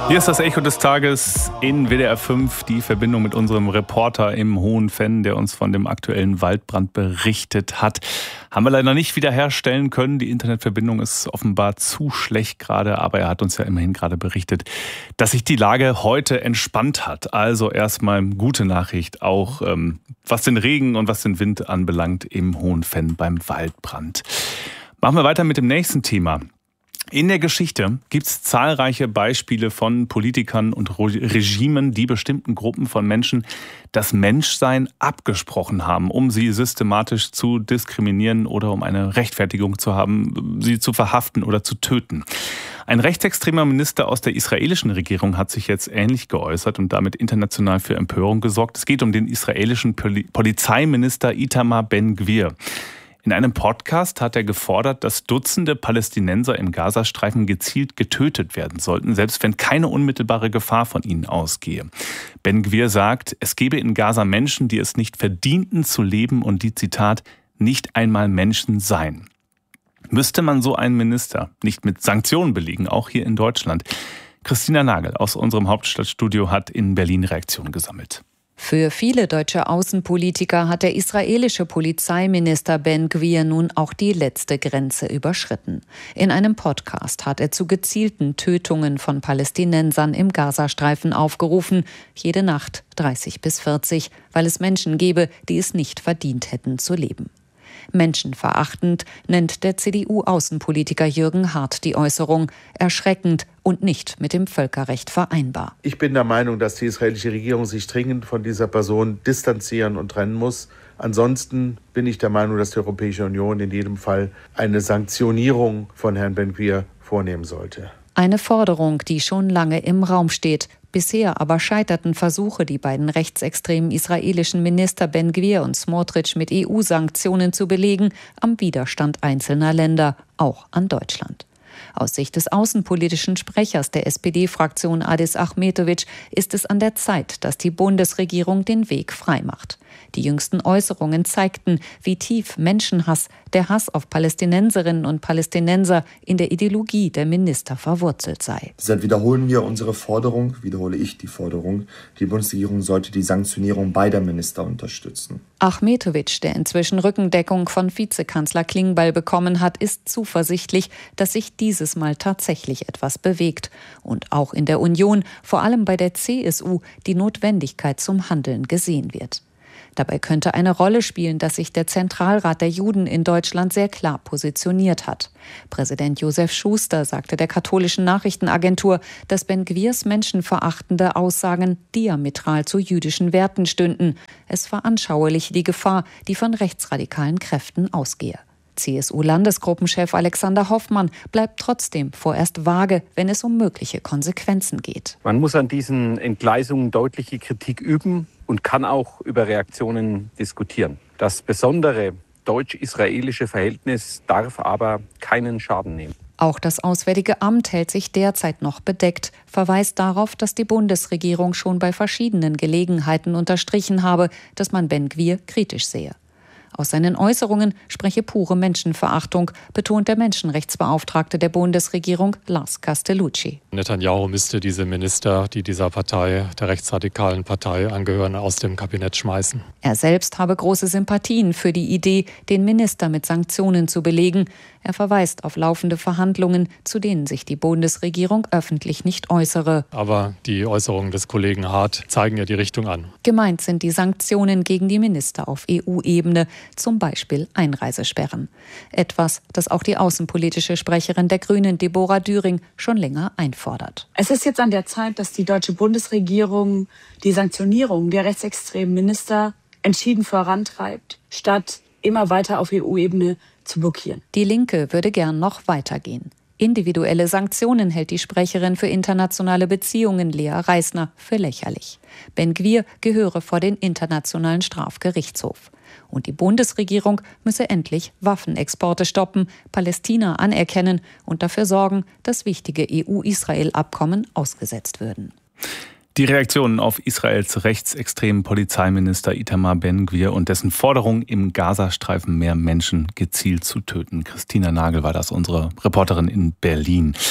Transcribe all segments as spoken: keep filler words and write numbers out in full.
Hier ist das Echo des Tages in W D R fünf, die Verbindung mit unserem Reporter im Hohen Venn, der uns von dem aktuellen Waldbrand berichtet hat. Haben wir leider nicht wiederherstellen können. Die Internetverbindung ist offenbar zu schlecht gerade, aber er hat uns ja immerhin gerade berichtet, dass sich die Lage heute entspannt hat. Also erstmal gute Nachricht, auch ähm, was den Regen und was den Wind anbelangt im Hohen Venn beim Waldbrand. Machen wir weiter mit dem nächsten Thema. In der Geschichte gibt es zahlreiche Beispiele von Politikern und Regimen, die bestimmten Gruppen von Menschen das Menschsein abgesprochen haben, um sie systematisch zu diskriminieren oder um eine Rechtfertigung zu haben, sie zu verhaften oder zu töten. Ein rechtsextremer Minister aus der israelischen Regierung hat sich jetzt ähnlich geäußert und damit international für Empörung gesorgt. Es geht um den israelischen Polizeiminister Itamar Ben-Gvir. In einem Podcast hat er gefordert, dass Dutzende Palästinenser im Gazastreifen gezielt getötet werden sollten, selbst wenn keine unmittelbare Gefahr von ihnen ausgehe. Ben-Gvir sagt, es gebe in Gaza Menschen, die es nicht verdienten zu leben und die, Zitat, nicht einmal Menschen seien. Müsste man so einen Minister nicht mit Sanktionen belegen, auch hier in Deutschland? Christina Nagel aus unserem Hauptstadtstudio hat in Berlin Reaktionen gesammelt. Für viele deutsche Außenpolitiker hat der israelische Polizeiminister Ben-Gvir nun auch die letzte Grenze überschritten. In einem Podcast hat er zu gezielten Tötungen von Palästinensern im Gazastreifen aufgerufen, jede Nacht dreißig bis vierzig, weil es Menschen gebe, die es nicht verdient hätten zu leben. Menschenverachtend nennt der C D U-Außenpolitiker Jürgen Hart die Äußerung, erschreckend und nicht mit dem Völkerrecht vereinbar. Ich bin der Meinung, dass die israelische Regierung sich dringend von dieser Person distanzieren und trennen muss. Ansonsten bin ich der Meinung, dass die Europäische Union in jedem Fall eine Sanktionierung von Herrn Ben-Gvir vornehmen sollte. Eine Forderung, die schon lange im Raum steht. Bisher aber scheiterten Versuche, die beiden rechtsextremen israelischen Minister Ben-Gvir und Smotrich mit E U-Sanktionen zu belegen, am Widerstand einzelner Länder, auch an Deutschland. Aus Sicht des außenpolitischen Sprechers der S P D-Fraktion Adis Achmetovic ist es an der Zeit, dass die Bundesregierung den Weg freimacht. Die jüngsten Äußerungen zeigten, wie tief Menschenhass, der Hass auf Palästinenserinnen und Palästinenser in der Ideologie der Minister verwurzelt sei. Deshalb wiederholen wir unsere Forderung, wiederhole ich die Forderung, die Bundesregierung sollte die Sanktionierung beider Minister unterstützen. Achmetovic, der inzwischen Rückendeckung von Vizekanzler Klingbeil bekommen hat, ist zuversichtlich, dass sich dieses Mal tatsächlich etwas bewegt. Und auch in der Union, vor allem bei der C S U, die Notwendigkeit zum Handeln gesehen wird. Dabei könnte eine Rolle spielen, dass sich der Zentralrat der Juden in Deutschland sehr klar positioniert hat. Präsident Josef Schuster sagte der katholischen Nachrichtenagentur, dass Ben-Gvirs menschenverachtende Aussagen diametral zu jüdischen Werten stünden. Es veranschauliche die Gefahr, die von rechtsradikalen Kräften ausgehe. C S U-Landesgruppenchef Alexander Hoffmann bleibt trotzdem vorerst vage, wenn es um mögliche Konsequenzen geht. Man muss an diesen Entgleisungen deutliche Kritik üben und kann auch über Reaktionen diskutieren. Das besondere deutsch-israelische Verhältnis darf aber keinen Schaden nehmen. Auch das Auswärtige Amt hält sich derzeit noch bedeckt, verweist darauf, dass die Bundesregierung schon bei verschiedenen Gelegenheiten unterstrichen habe, dass man Ben-Gvir kritisch sehe. Aus seinen Äußerungen spreche pure Menschenverachtung, betont der Menschenrechtsbeauftragte der Bundesregierung Lars Castellucci. Netanyahu müsste diese Minister, die dieser Partei, der rechtsradikalen Partei angehören, aus dem Kabinett schmeißen. Er selbst habe große Sympathien für die Idee, den Minister mit Sanktionen zu belegen. Er verweist auf laufende Verhandlungen, zu denen sich die Bundesregierung öffentlich nicht äußere. Aber die Äußerungen des Kollegen Hart zeigen ja die Richtung an. Gemeint sind die Sanktionen gegen die Minister auf E U-Ebene, zum Beispiel Einreisesperren. Etwas, das auch die außenpolitische Sprecherin der Grünen, Deborah Düring, schon länger einfordert. Es ist jetzt an der Zeit, dass die deutsche Bundesregierung die Sanktionierung der rechtsextremen Minister entschieden vorantreibt, statt immer weiter auf E U-Ebene zu blockieren. Die Linke würde gern noch weitergehen. Individuelle Sanktionen hält die Sprecherin für internationale Beziehungen Lea Reisner für lächerlich. Ben-Gvir gehöre vor den Internationalen Strafgerichtshof. Und die Bundesregierung müsse endlich Waffenexporte stoppen, Palästina anerkennen und dafür sorgen, dass wichtige E U-Israel-Abkommen ausgesetzt würden. Die Reaktionen auf Israels rechtsextremen Polizeiminister Itamar Ben-Gvir und dessen Forderung, im Gazastreifen mehr Menschen gezielt zu töten. Christina Nagel war das, unsere Reporterin in Berlin.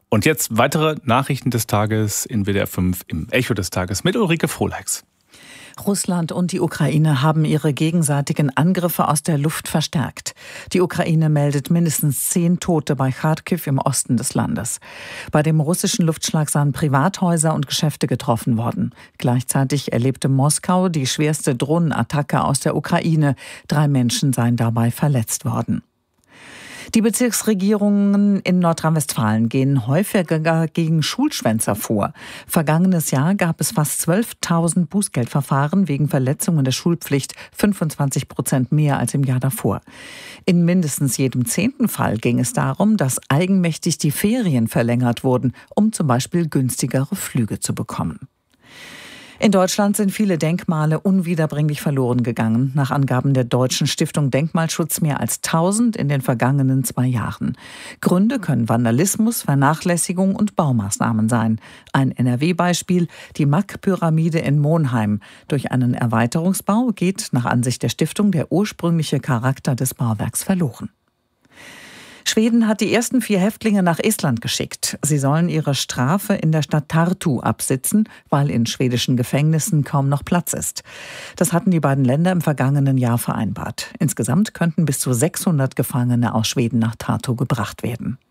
Und jetzt weitere Nachrichten des Tages in W D R fünf im Echo des Tages mit Ulrike Frohleix. Russland und die Ukraine haben ihre gegenseitigen Angriffe aus der Luft verstärkt. Die Ukraine meldet mindestens zehn Tote bei Charkiw im Osten des Landes. Bei dem russischen Luftschlag seien Privathäuser und Geschäfte getroffen worden. Gleichzeitig erlebte Moskau die schwerste Drohnenattacke aus der Ukraine. Drei Menschen seien dabei verletzt worden. Die Bezirksregierungen in Nordrhein-Westfalen gehen häufiger gegen Schulschwänzer vor. Vergangenes Jahr gab es fast zwölftausend Bußgeldverfahren wegen Verletzungen der Schulpflicht, fünfundzwanzig Prozent mehr als im Jahr davor. In mindestens jedem zehnten Fall ging es darum, dass eigenmächtig die Ferien verlängert wurden, um zum Beispiel günstigere Flüge zu bekommen. In Deutschland sind viele Denkmale unwiederbringlich verloren gegangen. Nach Angaben der Deutschen Stiftung Denkmalschutz mehr als tausend in den vergangenen zwei Jahren. Gründe können Vandalismus, Vernachlässigung und Baumaßnahmen sein. Ein N R W-Beispiel, die Mack-Pyramide in Monheim. Durch einen Erweiterungsbau geht nach Ansicht der Stiftung der ursprüngliche Charakter des Bauwerks verloren. Schweden hat die ersten vier Häftlinge nach Estland geschickt. Sie sollen ihre Strafe in der Stadt Tartu absitzen, weil in schwedischen Gefängnissen kaum noch Platz ist. Das hatten die beiden Länder im vergangenen Jahr vereinbart. Insgesamt könnten bis zu sechshundert Gefangene aus Schweden nach Tartu gebracht werden.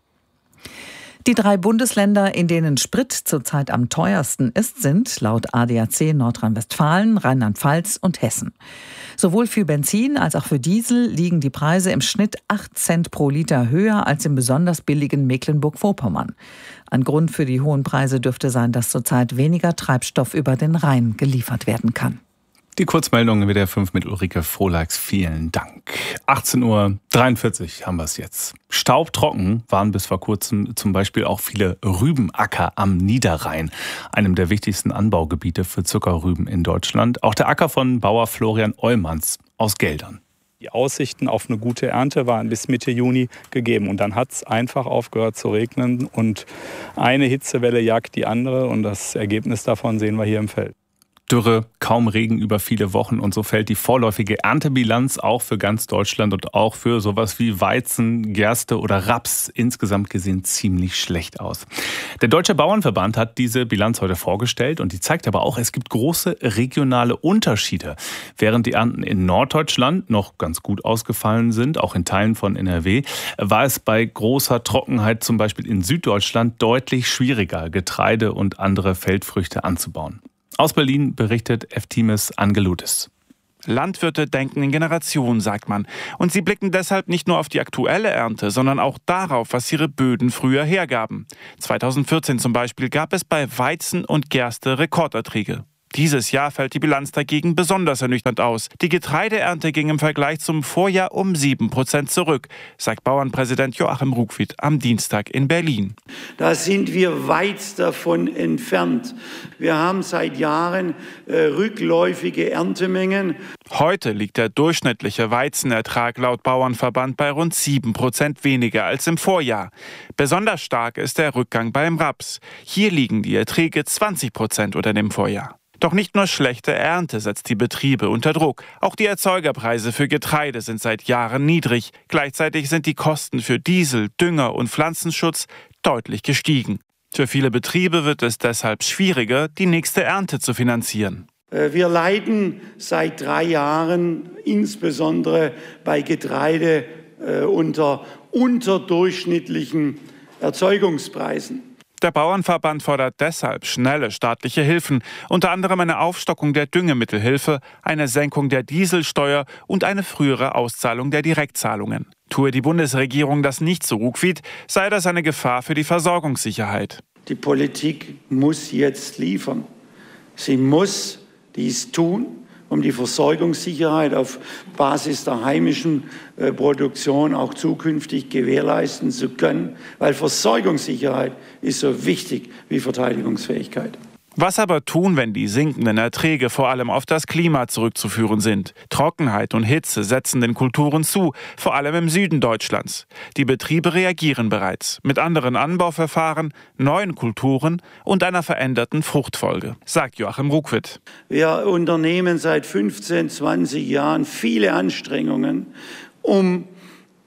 Die drei Bundesländer, in denen Sprit zurzeit am teuersten ist, sind laut A D A C Nordrhein-Westfalen, Rheinland-Pfalz und Hessen. Sowohl für Benzin als auch für Diesel liegen die Preise im Schnitt acht Cent pro Liter höher als im besonders billigen Mecklenburg-Vorpommern. Ein Grund für die hohen Preise dürfte sein, dass zurzeit weniger Treibstoff über den Rhein geliefert werden kann. Die Kurzmeldung in W D R fünf mit Ulrike Frohleix. Vielen Dank. achtzehn Uhr dreiundvierzig haben wir es jetzt. Staubtrocken waren bis vor kurzem zum Beispiel auch viele Rübenacker am Niederrhein, einem der wichtigsten Anbaugebiete für Zuckerrüben in Deutschland. Auch der Acker von Bauer Florian Eumans aus Geldern. Die Aussichten auf eine gute Ernte waren bis Mitte Juni gegeben. Und dann hat es einfach aufgehört zu regnen und eine Hitzewelle jagt die andere. Und das Ergebnis davon sehen wir hier im Feld. Dürre, kaum Regen über viele Wochen und so fällt die vorläufige Erntebilanz auch für ganz Deutschland und auch für sowas wie Weizen, Gerste oder Raps insgesamt gesehen ziemlich schlecht aus. Der Deutsche Bauernverband hat diese Bilanz heute vorgestellt und die zeigt aber auch, es gibt große regionale Unterschiede. Während die Ernten in Norddeutschland noch ganz gut ausgefallen sind, auch in Teilen von N R W, war es bei großer Trockenheit zum Beispiel in Süddeutschland deutlich schwieriger, Getreide und andere Feldfrüchte anzubauen. Aus Berlin berichtet Eftimis Angeloutis. Landwirte denken in Generationen, sagt man. Und sie blicken deshalb nicht nur auf die aktuelle Ernte, sondern auch darauf, was ihre Böden früher hergaben. zweitausendvierzehn zum Beispiel gab es bei Weizen und Gerste Rekorderträge. Dieses Jahr fällt die Bilanz dagegen besonders ernüchternd aus. Die Getreideernte ging im Vergleich zum Vorjahr um sieben Prozent zurück, sagt Bauernpräsident Joachim Ruckwied am Dienstag in Berlin. Da sind wir weit davon entfernt. Wir haben seit Jahren äh, rückläufige Erntemengen. Heute liegt der durchschnittliche Weizenertrag laut Bauernverband bei rund sieben Prozent weniger als im Vorjahr. Besonders stark ist der Rückgang beim Raps. Hier liegen die Erträge zwanzig Prozent unter dem Vorjahr. Doch nicht nur schlechte Ernte setzt die Betriebe unter Druck. Auch die Erzeugerpreise für Getreide sind seit Jahren niedrig. Gleichzeitig sind die Kosten für Diesel, Dünger und Pflanzenschutz deutlich gestiegen. Für viele Betriebe wird es deshalb schwieriger, die nächste Ernte zu finanzieren. Wir leiden seit drei Jahren insbesondere bei Getreide äh, unter unterdurchschnittlichen Erzeugungspreisen. Der Bauernverband fordert deshalb schnelle staatliche Hilfen, unter anderem eine Aufstockung der Düngemittelhilfe, eine Senkung der Dieselsteuer und eine frühere Auszahlung der Direktzahlungen. Tue die Bundesregierung das nicht, so Ruckwied, sei das eine Gefahr für die Versorgungssicherheit. Die Politik muss jetzt liefern. Sie muss dies tun, um die Versorgungssicherheit auf Basis der heimischen äh, Produktion auch zukünftig gewährleisten zu können, weil Versorgungssicherheit ist so wichtig wie Verteidigungsfähigkeit. Was aber tun, wenn die sinkenden Erträge vor allem auf das Klima zurückzuführen sind? Trockenheit und Hitze setzen den Kulturen zu, vor allem im Süden Deutschlands. Die Betriebe reagieren bereits mit anderen Anbauverfahren, neuen Kulturen und einer veränderten Fruchtfolge, sagt Joachim Ruckwied. Wir unternehmen seit fünfzehn, zwanzig Jahren viele Anstrengungen, um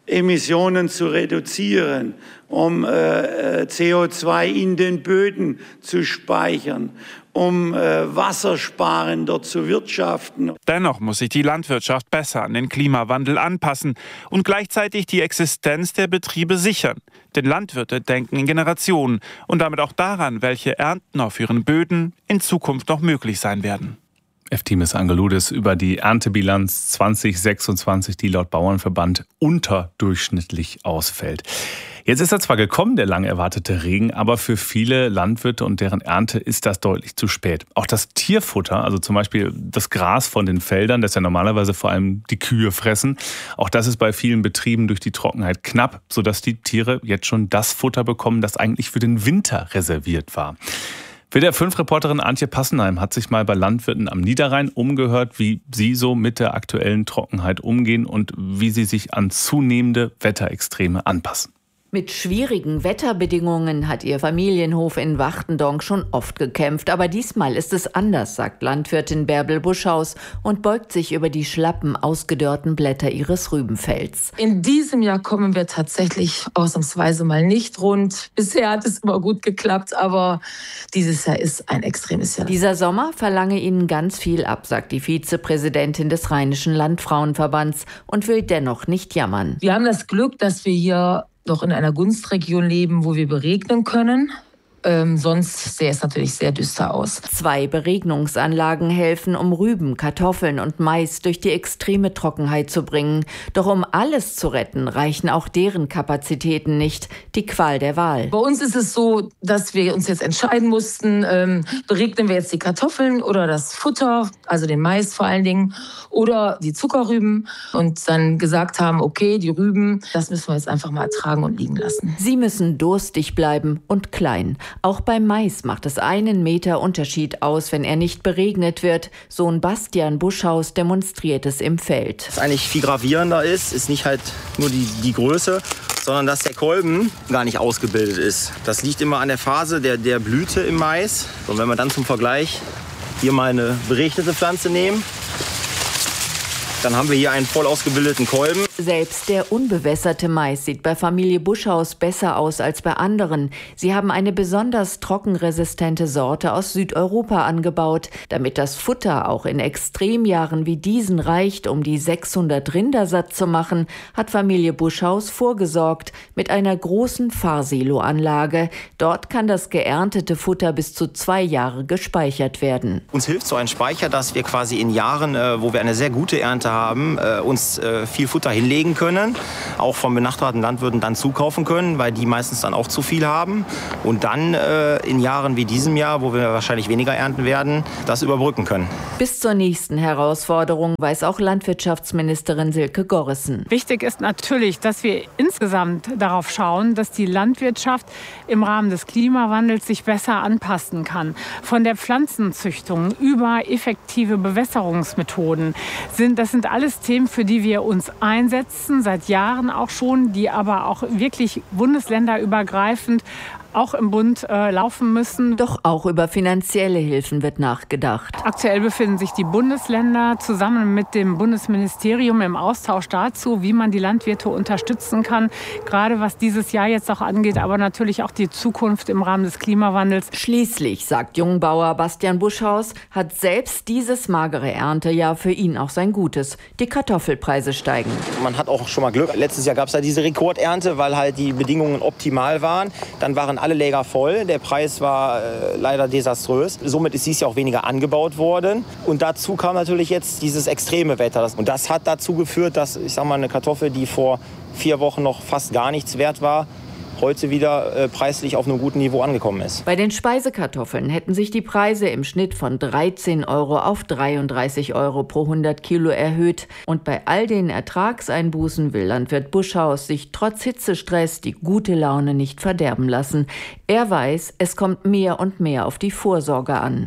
Emissionen zu reduzieren, um äh, C O zwei in den Böden zu speichern, um äh, wassersparender zu wirtschaften. Dennoch muss sich die Landwirtschaft besser an den Klimawandel anpassen und gleichzeitig die Existenz der Betriebe sichern. Denn Landwirte denken in Generationen und damit auch daran, welche Ernten auf ihren Böden in Zukunft noch möglich sein werden. Eftimis Angeloudis über die Erntebilanz zwanzig sechsundzwanzig, die laut Bauernverband unterdurchschnittlich ausfällt. Jetzt ist er zwar gekommen, der lang erwartete Regen, aber für viele Landwirte und deren Ernte ist das deutlich zu spät. Auch das Tierfutter, also zum Beispiel das Gras von den Feldern, das ja normalerweise vor allem die Kühe fressen, auch das ist bei vielen Betrieben durch die Trockenheit knapp, sodass die Tiere jetzt schon das Futter bekommen, das eigentlich für den Winter reserviert war. W D R fünf Reporterin Antje Passenheim hat sich mal bei Landwirten am Niederrhein umgehört, wie sie so mit der aktuellen Trockenheit umgehen und wie sie sich an zunehmende Wetterextreme anpassen. Mit schwierigen Wetterbedingungen hat ihr Familienhof in Wachtendonk schon oft gekämpft. Aber diesmal ist es anders, sagt Landwirtin Bärbel Buschhaus und beugt sich über die schlappen, ausgedörrten Blätter ihres Rübenfelds. In diesem Jahr kommen wir tatsächlich ausnahmsweise mal nicht rund. Bisher hat es immer gut geklappt, aber dieses Jahr ist ein extremes Jahr. Dieser Sommer verlange ihnen ganz viel ab, sagt die Vizepräsidentin des Rheinischen Landfrauenverbands und will dennoch nicht jammern. Wir haben das Glück, dass wir hier noch in einer Gunstregion leben, wo wir beregnen können. Ähm, sonst sähe es natürlich sehr düster aus. Zwei Beregnungsanlagen helfen, um Rüben, Kartoffeln und Mais durch die extreme Trockenheit zu bringen. Doch um alles zu retten, reichen auch deren Kapazitäten nicht. Die Qual der Wahl. Bei uns ist es so, dass wir uns jetzt entscheiden mussten, ähm, beregnen wir jetzt die Kartoffeln oder das Futter, also den Mais vor allen Dingen, oder die Zuckerrüben. Und dann gesagt haben, okay, die Rüben, das müssen wir jetzt einfach mal ertragen und liegen lassen. Sie müssen durstig bleiben und klein. Auch beim Mais macht es einen Meter Unterschied aus, wenn er nicht beregnet wird. Sohn Bastian Buschhaus demonstriert es im Feld. Was eigentlich viel gravierender ist, ist nicht halt nur die, die Größe, sondern dass der Kolben gar nicht ausgebildet ist. Das liegt immer an der Phase der, der Blüte im Mais. Und wenn wir dann zum Vergleich hier mal eine beregnete Pflanze nehmen, dann haben wir hier einen voll ausgebildeten Kolben. Selbst der unbewässerte Mais sieht bei Familie Buschhaus besser aus als bei anderen. Sie haben eine besonders trockenresistente Sorte aus Südeuropa angebaut. Damit das Futter auch in Extremjahren wie diesen reicht, um die sechshundert Rinder satt zu machen, hat Familie Buschhaus vorgesorgt mit einer großen Fahrsiloanlage. Dort kann das geerntete Futter bis zu zwei Jahre gespeichert werden. Uns hilft so ein Speicher, dass wir quasi in Jahren, wo wir eine sehr gute Ernte haben, uns viel Futter hinlegen können, auch von benachbarten Landwirten dann zukaufen können, weil die meistens dann auch zu viel haben und dann in Jahren wie diesem Jahr, wo wir wahrscheinlich weniger ernten werden, das überbrücken können. Bis zur nächsten Herausforderung weiß auch Landwirtschaftsministerin Silke Gorrissen. Wichtig ist natürlich, dass wir insgesamt darauf schauen, dass die Landwirtschaft im Rahmen des Klimawandels sich besser anpassen kann. Von der Pflanzenzüchtung über effektive Bewässerungsmethoden sind das sind alles Themen, für die wir uns einsetzen, seit Jahren auch schon, die aber auch wirklich bundesländerübergreifend auch im Bund äh, laufen müssen. Doch auch über finanzielle Hilfen wird nachgedacht. Aktuell befinden sich die Bundesländer zusammen mit dem Bundesministerium im Austausch dazu, wie man die Landwirte unterstützen kann, gerade was dieses Jahr jetzt auch angeht, aber natürlich auch die Zukunft im Rahmen des Klimawandels. Schließlich, sagt Jungbauer Bastian Buschhaus, hat selbst dieses magere Erntejahr für ihn auch sein Gutes. Die Kartoffelpreise steigen. Man hat auch schon mal Glück. Letztes Jahr gab es ja diese Rekordernte, weil halt die Bedingungen optimal waren. Dann waren alle Läger voll. Der Preis war äh, leider desaströs. Somit ist dies Jahr auch weniger angebaut worden. Und dazu kam natürlich jetzt dieses extreme Wetter. Und das hat dazu geführt, dass, ich sag mal, eine Kartoffel, die vor vier Wochen noch fast gar nichts wert war, heute wieder äh, preislich auf einem guten Niveau angekommen ist. Bei den Speisekartoffeln hätten sich die Preise im Schnitt von dreizehn Euro auf dreiunddreißig Euro pro hundert Kilo erhöht. Und bei all den Ertragseinbußen will Landwirt Buschhaus sich trotz Hitzestress die gute Laune nicht verderben lassen. Er weiß, es kommt mehr und mehr auf die Vorsorge an.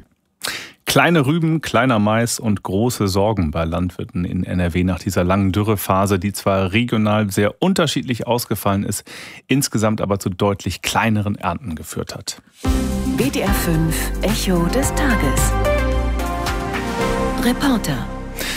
Kleine Rüben, kleiner Mais und große Sorgen bei Landwirten in N R W nach dieser langen Dürrephase, die zwar regional sehr unterschiedlich ausgefallen ist, insgesamt aber zu deutlich kleineren Ernten geführt hat. W D R fünf Echo des Tages. Reporter.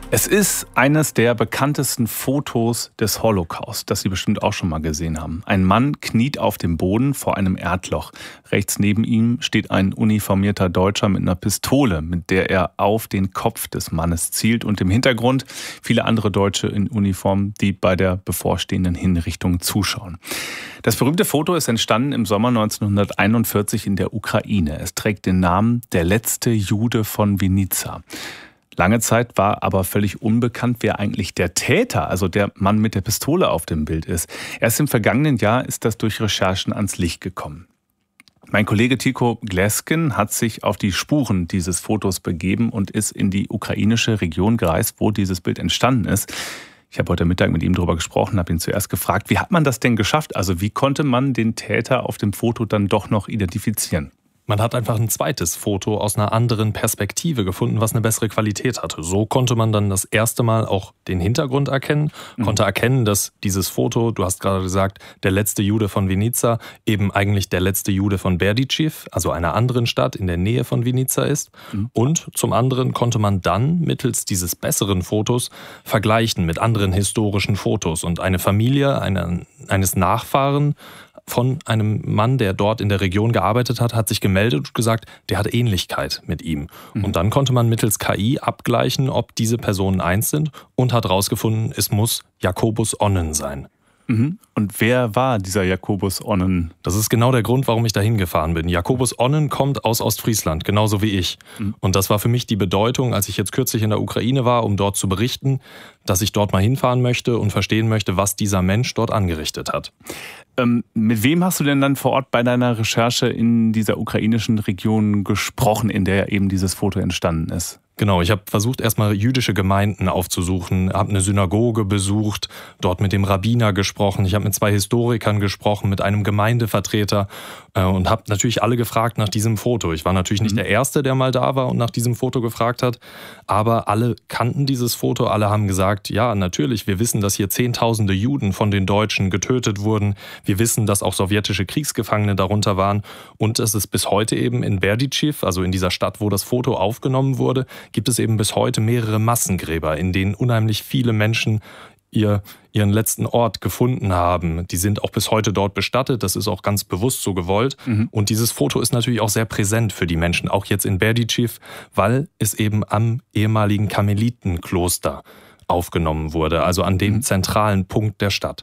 Es ist eines der bekanntesten Fotos des Holocaust, das Sie bestimmt auch schon mal gesehen haben. Ein Mann kniet auf dem Boden vor einem Erdloch. Rechts neben ihm steht ein uniformierter Deutscher mit einer Pistole, mit der er auf den Kopf des Mannes zielt. Und im Hintergrund viele andere Deutsche in Uniform, die bei der bevorstehenden Hinrichtung zuschauen. Das berühmte Foto ist entstanden im Sommer neunzehnhunderteinundvierzig in der Ukraine. Es trägt den Namen Der letzte Jude von Vinica. Lange Zeit war aber völlig unbekannt, wer eigentlich der Täter, also der Mann mit der Pistole auf dem Bild ist. Erst im vergangenen Jahr ist das durch Recherchen ans Licht gekommen. Mein Kollege Tiko Gleskin hat sich auf die Spuren dieses Fotos begeben und ist in die ukrainische Region gereist, wo dieses Bild entstanden ist. Ich habe heute Mittag mit ihm darüber gesprochen, habe ihn zuerst gefragt, wie hat man das denn geschafft? Also wie konnte man den Täter auf dem Foto dann doch noch identifizieren? Man hat einfach ein zweites Foto aus einer anderen Perspektive gefunden, was eine bessere Qualität hatte. So konnte man dann das erste Mal auch den Hintergrund erkennen, mhm. konnte erkennen, dass dieses Foto, du hast gerade gesagt, der letzte Jude von Vinica, eben eigentlich der letzte Jude von Berdichev, also einer anderen Stadt in der Nähe von Vinica ist. Mhm. Und zum anderen konnte man dann mittels dieses besseren Fotos vergleichen mit anderen historischen Fotos. Und eine Familie eine, eines Nachfahren von einem Mann, der dort in der Region gearbeitet hat, hat sich gemeldet und gesagt, der hat Ähnlichkeit mit ihm. Mhm. Und dann konnte man mittels K I abgleichen, ob diese Personen eins sind und hat herausgefunden, es muss Jakobus Onnen sein. Mhm. Und wer war dieser Jakobus Onnen? Das ist genau der Grund, warum ich dahin gefahren bin. Jakobus Onnen kommt aus Ostfriesland, genauso wie ich. Mhm. Und das war für mich die Bedeutung, als ich jetzt kürzlich in der Ukraine war, um dort zu berichten, dass ich dort mal hinfahren möchte und verstehen möchte, was dieser Mensch dort angerichtet hat. Ähm, mit wem hast du denn dann vor Ort bei deiner Recherche in dieser ukrainischen Region gesprochen, in der eben dieses Foto entstanden ist? Genau, ich habe versucht, erstmal jüdische Gemeinden aufzusuchen, habe eine Synagoge besucht, dort mit dem Rabbiner gesprochen. Ich habe mit zwei Historikern gesprochen, mit einem Gemeindevertreter äh, und habe natürlich alle gefragt nach diesem Foto. Ich war natürlich nicht mhm. der Erste, der mal da war und nach diesem Foto gefragt hat, aber alle kannten dieses Foto, alle haben gesagt, ja, natürlich, wir wissen, dass hier Zehntausende Juden von den Deutschen getötet wurden. Wir wissen, dass auch sowjetische Kriegsgefangene darunter waren und dass es bis heute eben in Berdichev, also in dieser Stadt, wo das Foto aufgenommen wurde, gibt es eben bis heute mehrere Massengräber, in denen unheimlich viele Menschen ihr, ihren letzten Ort gefunden haben. Die sind auch bis heute dort bestattet, das ist auch ganz bewusst so gewollt. Mhm. Und dieses Foto ist natürlich auch sehr präsent für die Menschen, auch jetzt in Berdichev, weil es eben am ehemaligen Karmelitenkloster aufgenommen wurde, also an dem mhm. zentralen Punkt der Stadt.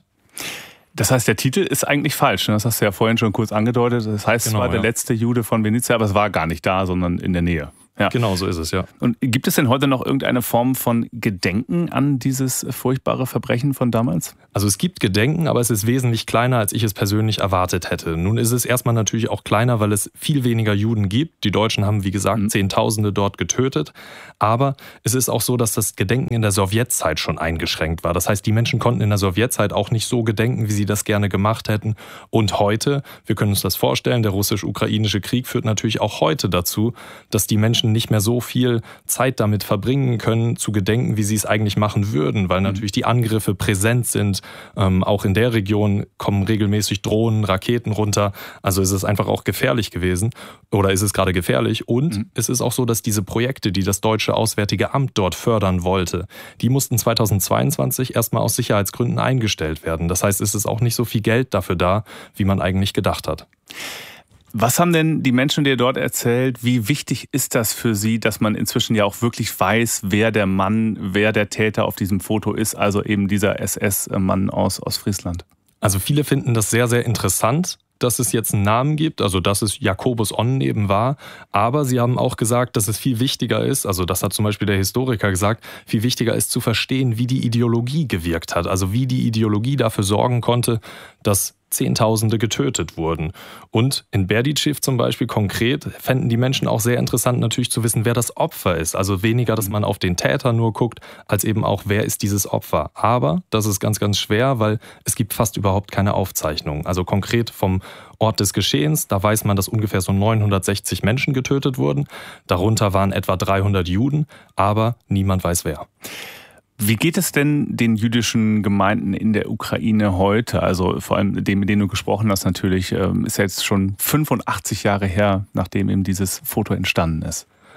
Das heißt, der Titel ist eigentlich falsch, das hast du ja vorhin schon kurz angedeutet. Das heißt, genau, es war ja. der letzte Jude von Vinica, aber es war gar nicht da, sondern in der Nähe. Ja. Genau, so ist es, ja. Und gibt es denn heute noch irgendeine Form von Gedenken an dieses furchtbare Verbrechen von damals? Also es gibt Gedenken, aber es ist wesentlich kleiner, als ich es persönlich erwartet hätte. Nun ist es erstmal natürlich auch kleiner, weil es viel weniger Juden gibt. Die Deutschen haben, wie gesagt, mhm. Zehntausende dort getötet. Aber es ist auch so, dass das Gedenken in der Sowjetzeit schon eingeschränkt war. Das heißt, die Menschen konnten in der Sowjetzeit auch nicht so gedenken, wie sie das gerne gemacht hätten. Und heute, wir können uns das vorstellen, der russisch-ukrainische Krieg führt natürlich auch heute dazu, dass die Menschen nicht mehr so viel Zeit damit verbringen können, zu gedenken, wie sie es eigentlich machen würden, weil natürlich die Angriffe präsent sind. Ähm, auch in der Region kommen regelmäßig Drohnen, Raketen runter. Also ist es einfach auch gefährlich gewesen oder ist es gerade gefährlich. Und mhm. es ist auch so, dass diese Projekte, die das Deutsche Auswärtige Amt dort fördern wollte, die mussten zweitausendzweiundzwanzig erstmal aus Sicherheitsgründen eingestellt werden. Das heißt, es ist auch nicht so viel Geld dafür da, wie man eigentlich gedacht hat. Was haben denn die Menschen dir dort erzählt? Wie wichtig ist das für sie, dass man inzwischen ja auch wirklich weiß, wer der Mann, wer der Täter auf diesem Foto ist, also eben dieser S S-Mann aus Ostfriesland? Also viele finden das sehr, sehr interessant, dass es jetzt einen Namen gibt, also dass es Jakobus Onnen eben war. Aber sie haben auch gesagt, dass es viel wichtiger ist, also das hat zum Beispiel der Historiker gesagt, viel wichtiger ist zu verstehen, wie die Ideologie gewirkt hat. Also wie die Ideologie dafür sorgen konnte, dass Zehntausende getötet wurden. Und in Berdichev zum Beispiel konkret fänden die Menschen auch sehr interessant natürlich zu wissen, wer das Opfer ist. Also weniger, dass man auf den Täter nur guckt, als eben auch, wer ist dieses Opfer. Aber das ist ganz, ganz schwer, weil es gibt fast überhaupt keine Aufzeichnungen. Also konkret vom Ort des Geschehens, da weiß man, dass ungefähr so neunhundertsechzig Menschen getötet wurden. Darunter waren etwa dreihundert Juden, aber niemand weiß wer. Wie geht es denn den jüdischen Gemeinden in der Ukraine heute? Also vor allem dem, mit dem du gesprochen hast natürlich, ist ja jetzt schon fünfundachtzig Jahre her, nachdem eben dieses Foto entstanden ist.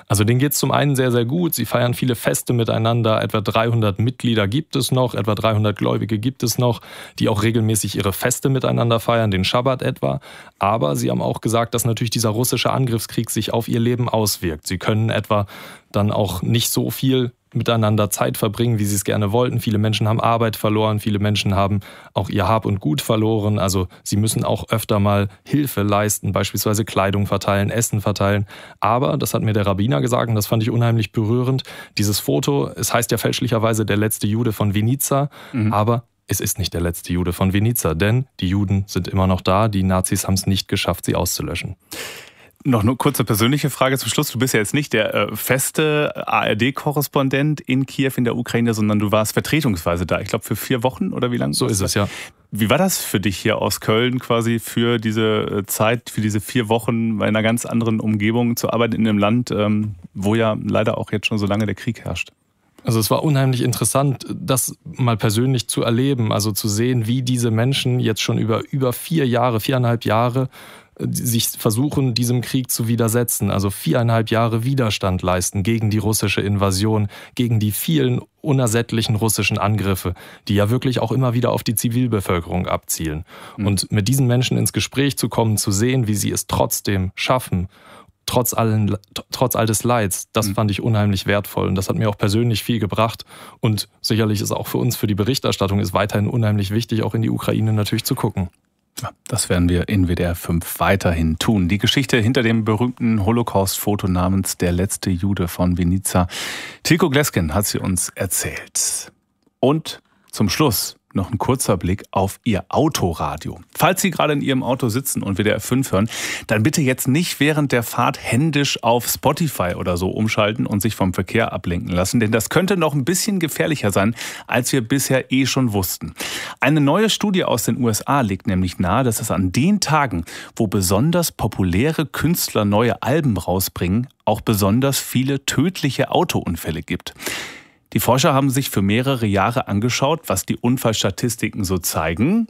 Also denen geht es zum einen sehr, sehr gut. Sie feiern viele Feste miteinander. Etwa dreihundert Mitglieder gibt es noch, etwa dreihundert Gläubige gibt es noch, die auch regelmäßig ihre Feste miteinander feiern, den Schabbat etwa. Aber sie haben auch gesagt, dass natürlich dieser russische Angriffskrieg sich auf ihr Leben auswirkt. Sie können etwa dann auch nicht so viel miteinander Zeit verbringen, wie sie es gerne wollten. Viele Menschen haben Arbeit verloren, viele Menschen haben auch ihr Hab und Gut verloren. Also sie müssen auch öfter mal Hilfe leisten, beispielsweise Kleidung verteilen, Essen verteilen. Aber, das hat mir der Rabbiner gesagt und das fand ich unheimlich berührend, dieses Foto, es heißt ja fälschlicherweise der letzte Jude von Vinica, mhm. aber es ist nicht der letzte Jude von Vinica, denn die Juden sind immer noch da, die Nazis haben es nicht geschafft, sie auszulöschen. Noch eine kurze persönliche Frage zum Schluss. Du bist ja jetzt nicht der äh, feste A R D-Korrespondent in Kiew in der Ukraine, sondern du warst vertretungsweise da. Ich glaube für vier Wochen oder wie lange? So ist es, ja. Wie war das für dich hier aus Köln quasi für diese Zeit, für diese vier Wochen bei einer ganz anderen Umgebung zu arbeiten in einem Land, ähm, wo ja leider auch jetzt schon so lange der Krieg herrscht? Also es war unheimlich interessant, das mal persönlich zu erleben, also zu sehen, wie diese Menschen jetzt schon über, über vier Jahre, viereinhalb Jahre sich versuchen, diesem Krieg zu widersetzen, also viereinhalb Jahre Widerstand leisten gegen die russische Invasion, gegen die vielen unersättlichen russischen Angriffe, die ja wirklich auch immer wieder auf die Zivilbevölkerung abzielen. Mhm. Und mit diesen Menschen ins Gespräch zu kommen, zu sehen, wie sie es trotzdem schaffen, trotz allen, trotz all des Leids, das mhm. fand ich unheimlich wertvoll und das hat mir auch persönlich viel gebracht und sicherlich ist auch für uns, für die Berichterstattung, ist weiterhin unheimlich wichtig, auch in die Ukraine natürlich zu gucken. Das werden wir in W D R fünf weiterhin tun. Die Geschichte hinter dem berühmten Holocaust-Foto namens Der letzte Jude von Vinica. Tilko Glesken hat sie uns erzählt. Und zum Schluss noch ein kurzer Blick auf Ihr Autoradio. Falls Sie gerade in Ihrem Auto sitzen und W D R fünf hören, dann bitte jetzt nicht während der Fahrt händisch auf Spotify oder so umschalten und sich vom Verkehr ablenken lassen, denn das könnte noch ein bisschen gefährlicher sein, als wir bisher eh schon wussten. Eine neue Studie aus den U S A legt nämlich nahe, dass es an den Tagen, wo besonders populäre Künstler neue Alben rausbringen, auch besonders viele tödliche Autounfälle gibt. Die Forscher haben sich für mehrere Jahre angeschaut, was die Unfallstatistiken so zeigen.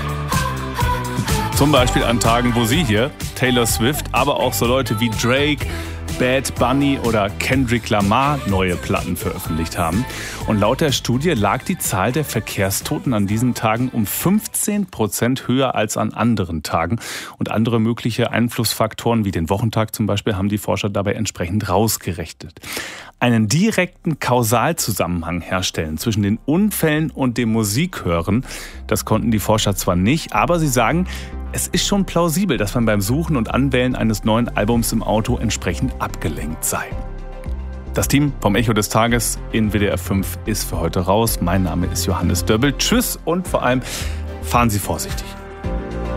Zum Beispiel an Tagen, wo Sie hier, Taylor Swift, aber auch so Leute wie Drake, Bad Bunny oder Kendrick Lamar neue Platten veröffentlicht haben. Und laut der Studie lag die Zahl der Verkehrstoten an diesen Tagen um fünfzehn Prozent höher als an anderen Tagen. Und andere mögliche Einflussfaktoren, wie den Wochentag zum Beispiel, haben die Forscher dabei entsprechend rausgerechnet. Einen direkten Kausalzusammenhang herstellen zwischen den Unfällen und dem Musikhören, das konnten die Forscher zwar nicht, aber sie sagen, es ist schon plausibel, dass man beim Suchen und Anwählen eines neuen Albums im Auto entsprechend abgelenkt sei. Das Team vom Echo des Tages in W D R fünf ist für heute raus. Mein Name ist Johannes Döbbel. Tschüss und vor allem fahren Sie vorsichtig.